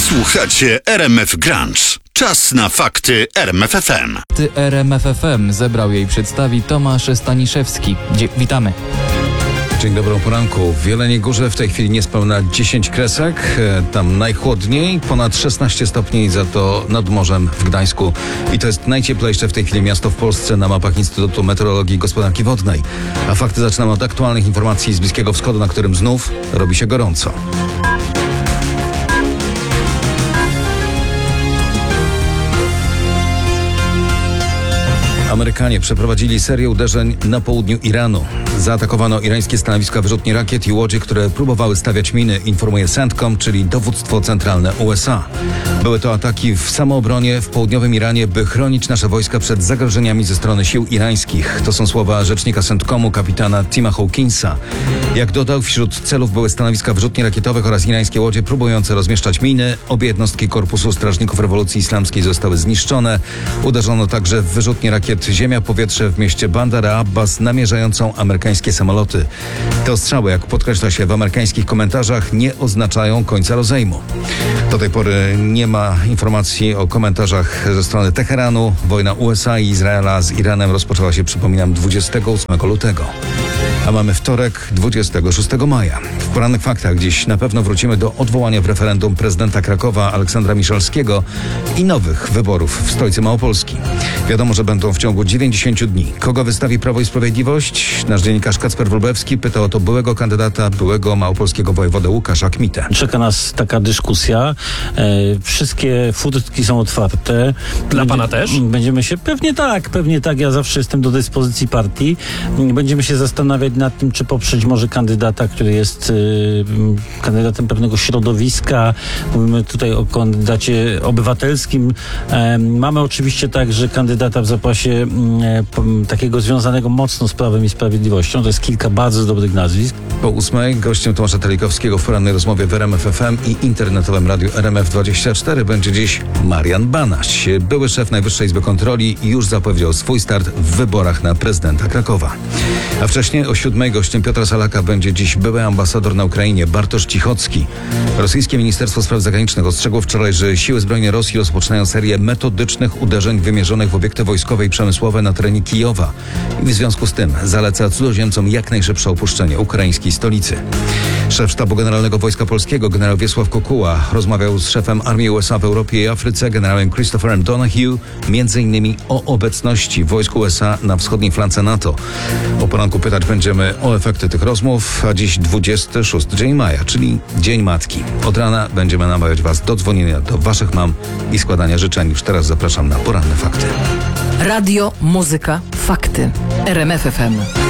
Słuchacie RMF Grunge. Czas na fakty RMF FM. RMF FM zebrał jej przedstawi Tomasz Staniszewski. Witamy. Dzień dobry, o poranku. W Jeleniej Górze w tej chwili niespełna 10 kresek. Tam najchłodniej, ponad 16 stopni, za to nad morzem w Gdańsku. I to jest najcieplejsze w tej chwili miasto w Polsce na mapach Instytutu Meteorologii i Gospodarki Wodnej. A fakty zaczynamy od aktualnych informacji z Bliskiego Wschodu, na którym znów robi się gorąco. Amerykanie przeprowadzili serię uderzeń na południu Iranu. Zaatakowano irańskie stanowiska wyrzutni rakiet i łodzie, które próbowały stawiać miny, informuje CENTCOM, czyli dowództwo centralne USA. Były to ataki w samoobronie w południowym Iranie, by chronić nasze wojska przed zagrożeniami ze strony sił irańskich. To są słowa rzecznika CENTCOMu, kapitana Tima Hawkinsa. Jak dodał, wśród celów były stanowiska wyrzutni rakietowych oraz irańskie łodzie próbujące rozmieszczać miny. Obie jednostki Korpusu Strażników Rewolucji Islamskiej zostały zniszczone. Uderzono także w wyrzutnie rakiet ziemia-powietrze w mieście Bandar Abbas, namierzającą amerykańskie samoloty. Te ostrzały, jak podkreśla się w amerykańskich komentarzach, nie oznaczają końca rozejmu. Do tej pory nie ma informacji o komentarzach ze strony Teheranu. Wojna USA i Izraela z Iranem rozpoczęła się, przypominam, 28 lutego. A mamy wtorek, 26 maja. W porannych faktach dziś na pewno wrócimy do odwołania w referendum prezydenta Krakowa Aleksandra Miszalskiego i nowych wyborów w stolicy Małopolski. Wiadomo, że będą w ciągu 90 dni. Kogo wystawi Prawo i Sprawiedliwość? Nasz dziennikarz Kacper Wróblewski pytał o to byłego kandydata, byłego małopolskiego wojewodę Łukasza Kmitę. Czeka nas taka dyskusja. Wszystkie furtki są otwarte. Dla pana też? Będziemy się, pewnie tak. Ja zawsze jestem do dyspozycji partii. Będziemy się zastanawiać nad tym, czy poprzeć może kandydata, który jest kandydatem pewnego środowiska. Mówimy tutaj o kandydacie obywatelskim. Mamy oczywiście także kandydata w zapasie takiego związanego mocno z Prawem i Sprawiedliwością. To jest kilka bardzo dobrych nazwisk. Po 8 gościem Tomasza Telikowskiego w porannej rozmowie w RMF FM i internetowym radiu RMF24 będzie dziś Marian Banaś. Były szef Najwyższej Izby Kontroli już zapowiedział swój start w wyborach na prezydenta Krakowa. A wcześniej o 7 gościem Piotra Salaka będzie dziś były ambasador na Ukrainie Bartosz Cichocki. Rosyjskie Ministerstwo Spraw Zagranicznych ostrzegło wczoraj, że siły zbrojne Rosji rozpoczynają serię metodycznych uderzeń wymierzonych w obiekty wojskowe i przemysłowe na terenie Kijowa. I w związku z tym zaleca cudzoziemcom jak najszybsze opuszczenie ukraińskiej stolicy. Szef Sztabu Generalnego Wojska Polskiego generał Wiesław Kukuła rozmawiał z szefem Armii USA w Europie i Afryce generałem Christopherem Donahue m.in. o obecności wojsk USA na wschodniej flance NATO. O poranku pytać będziemy o efekty tych rozmów, a dziś 26 dzień maja, czyli Dzień Matki. Od rana będziemy namawiać Was do dzwonienia do Waszych mam i składania życzeń. Już teraz zapraszam na poranne fakty. Radio, muzyka, fakty. RMF FM.